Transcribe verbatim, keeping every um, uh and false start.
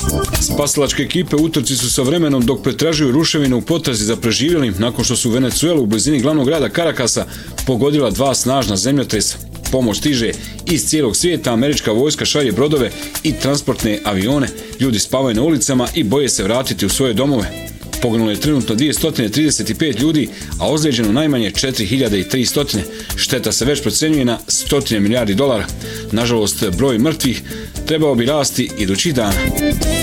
Spasilačke ekipe u utrci su sa vremenom dok pretražuju ruševine u potrazi za preživjelim nakon što su Venecuelu u blizini glavnog grada Karakasa pogodila dva snažna zemljotresa. Pomoć stiže iz cijelog svijeta, američka vojska šalje brodove i transportne avione, ljudi spavaju na ulicama i boje se vratiti u svoje domove. Poginulo je trenutno dvjesto trideset pet ljudi, a ozlijeđeno najmanje četiri hiljade tristo. Šteta se već procenjuje na stotine milijardi dolara. Nažalost, broj mrtvih trebao bi rasti idućih dana.